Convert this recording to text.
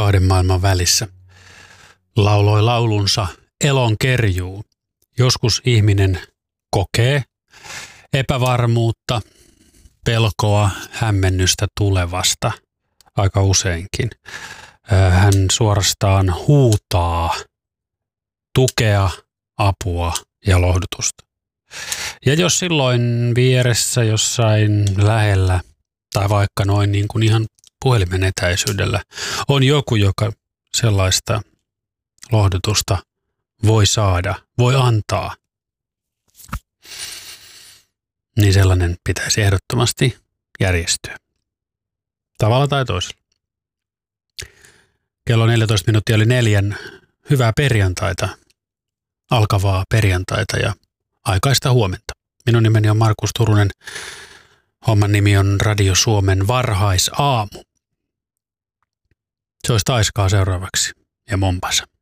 kahden maailman välissä. Lauloi laulunsa Elonkerjuu. Joskus ihminen kokee epävarmuutta, pelkoa, hämmennystä tulevasta aika useinkin. Hän suorastaan huutaa tukea, apua ja lohdutusta. Ja jos silloin vieressä jossain lähellä tai vaikka noin niin kuin ihan puhelimen etäisyydellä on joku, joka sellaista lohdutusta voi saada, voi antaa, niin sellainen pitäisi ehdottomasti järjestyä. Tavalla tai toisella. Kello 14 minuuttia oli 4. Hyvää perjantaita, alkavaa perjantaita ja aikaista huomenta. Minun nimeni on Markus Turunen. Homman nimi on Radio Suomen varhaisaamu. Se olisi Taiskaa seuraavaksi ja Mombasa.